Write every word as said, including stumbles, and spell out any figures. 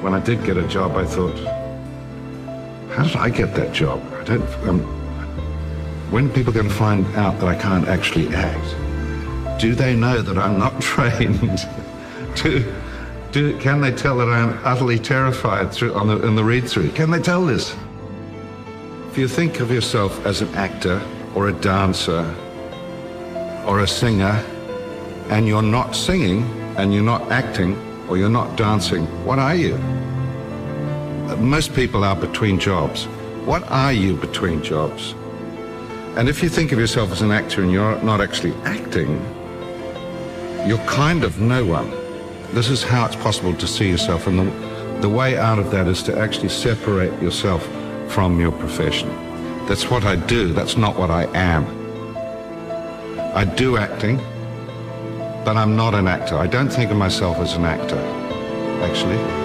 when I did get a job, I thought, how did I get that job? I don't, um, when are people going to find out that I can't actually act? Do they know that I'm not trained? do, do, can they tell that I'm utterly terrified through, on the, in the read-through? Can they tell this? If you think of yourself as an actor or a dancer or a singer, and you're not singing and you're not acting or you're not dancing, what are you? Most people are between jobs. What are you between jobs? And if you think of yourself as an actor and you're not actually acting, you're kind of no one. This is how it's possible to see yourself, and the, the way out of that is to actually separate yourself from your profession. That's what I do, that's not what I am. I do acting, but I'm not an actor. I don't think of myself as an actor, actually.